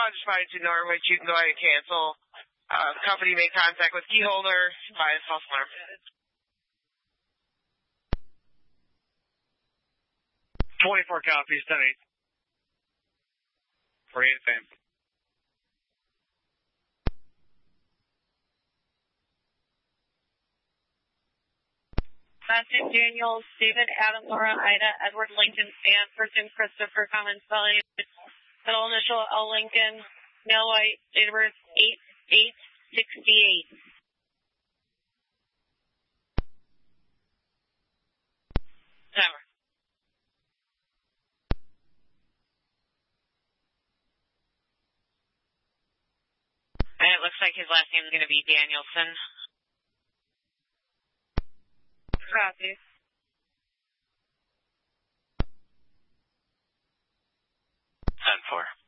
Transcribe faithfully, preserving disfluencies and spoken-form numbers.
just flying to Norwich, you can go ahead and cancel. Uh, company made contact with key holder by false alarm. twenty-four copies, ten eight. For eight fam. Last name Daniel, David, Adam, Laura, Ida, Edward, Lincoln, Stan, first name Christopher, common spelling, middle initial L. Lincoln, male white, date of birth eight eight sixty-eight. Never. And it looks like his last name is going to be Danielson. Copy. ten four.